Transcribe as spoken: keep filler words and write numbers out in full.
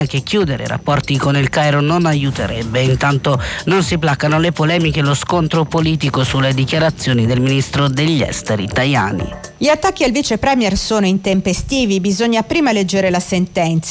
che chiudere i rapporti con il Cairo non aiuterebbe. Intanto non si placano le polemiche e lo scontro politico sulle dichiarazioni del ministro degli esteri Tajani. Gli attacchi al vice premier sono intempestivi, bisogna prima leggere la sentenza.